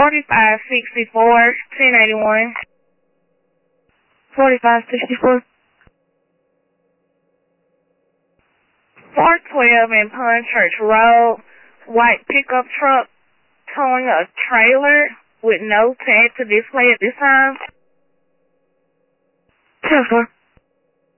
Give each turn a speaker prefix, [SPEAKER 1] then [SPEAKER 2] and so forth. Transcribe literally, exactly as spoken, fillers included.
[SPEAKER 1] forty-five sixty-four, ten eighty-one.
[SPEAKER 2] forty-five sixty-four.
[SPEAKER 1] four twelve in Pond Church Road, white pickup truck towing a trailer with no tag to display at this time.
[SPEAKER 2] ten four.